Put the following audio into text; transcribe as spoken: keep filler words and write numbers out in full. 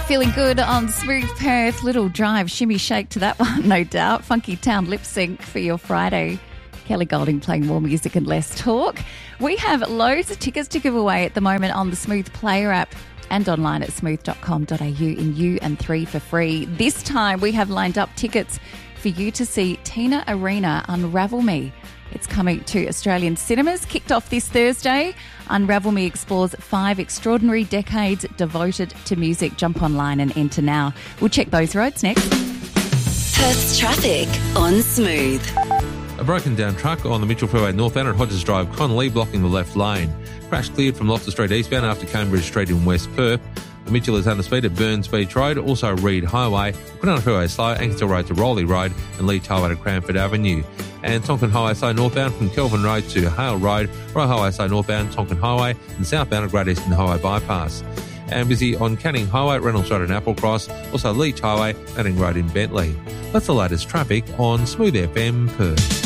Feeling good on Smooth Perth. Little drive, shimmy shake to that one, no doubt. Funky Town lip sync for your Friday. Kelly Golding playing more music and less talk. We have loads of tickets to give away at the moment on the Smooth Player app and online at smooth dot com dot a u in U and three for free. This time we have lined up tickets for you to see Tina Arena Unravel Me. It's coming to Australian cinemas. Kicked off this Thursday, Unravel Me explores five extraordinary decades devoted to music. Jump online and enter now. We'll check those roads next. Perth's traffic on Smooth. A broken down truck on the Mitchell Freeway northbound at Hodges Drive, Connolly, blocking the left lane. Crash cleared from Loftus Street eastbound after Cambridge Street in West Perth. The Mitchell is under speed at Burns Beach Road, also Reed Highway, Quinana Freeway slow, Angaston Road to Rowley Road and Leach Highway to Cranford Avenue. And Tonkin Highway slow northbound from Kelvin Road to Hale Road, Royal Highway slow northbound, Tonkin Highway and southbound at Great Eastern Highway bypass. And busy on Canning Highway, Reynolds Road and Applecross, also Leach Highway, Manning Road in Bentley. That's the latest traffic on Smooth F M Perth.